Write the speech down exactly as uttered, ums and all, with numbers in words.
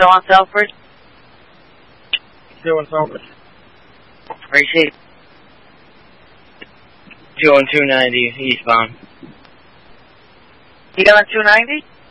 still on Southbridge? Still on Southbridge. Appreciate it. Two on two ninety eastbound. You on two ninety?